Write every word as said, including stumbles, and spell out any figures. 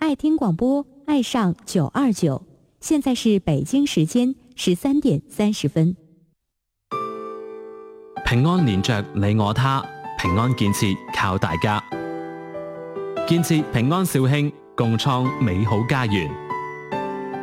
爱聽廣播，愛上九二九。現在是北京時間十三點三十分。 平安連着你我他，平安建設靠大家，建設平安肇慶，共創美好家園。